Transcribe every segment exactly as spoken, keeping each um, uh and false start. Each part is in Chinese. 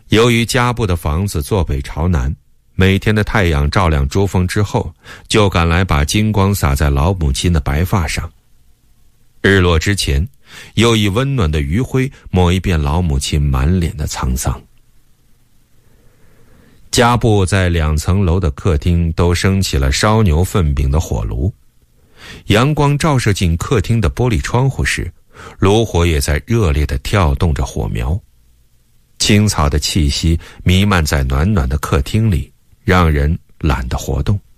由于家部的房子坐北朝南，每天的太阳照亮珠峰之后，就赶来把金光洒在老母亲的白发上。日落之前，又以温暖的余晖抹一遍老母亲满脸的沧桑。家部在两层楼的客厅都升起了烧牛粪饼的火炉，阳光照射进客厅的玻璃窗户时，炉火也在热烈地跳动着火苗。青草的气息弥漫在暖暖的客厅里，让人懒得活动。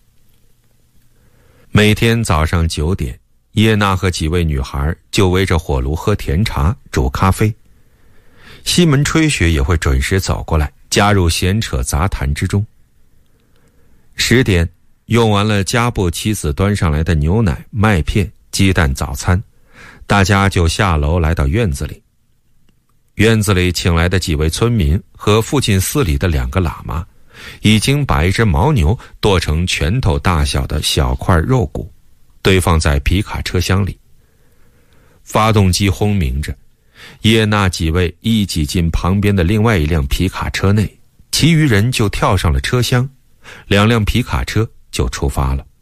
每天早上九点，叶娜和几位女孩就围着火炉喝甜茶、煮咖啡。西门吹雪也会准时走过来，加入闲扯杂谈之中。十点，用完了家部妻子端上来的牛奶、麦片、鸡蛋早餐，大家就下楼来到院子里。院子里请来的几位村民和附近寺里的两个喇嘛，已经把一只牦牛剁成拳头大小的小块肉骨，堆放在皮卡车厢里。发动机轰鸣着，叶娜几位一挤进旁边的另外一辆皮卡车内，其余人就跳上了车厢，两辆皮卡车就出发了。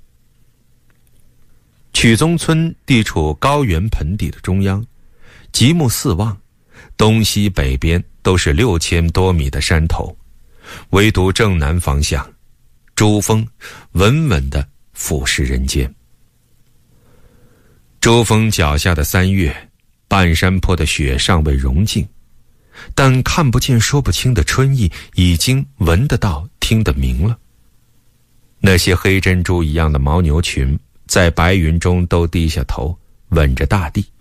曲宗村地处高原盆地的中央，极目四望，东西北边都是六千多米的山头，唯独正南方向，珠峰稳稳地俯视人间。珠峰脚下的三月，半山坡的雪尚未融尽，但看不见说不清的春意已经闻得到、听得明了。那些黑珍珠一样的牦牛群在白云中都低下头，吻着大地。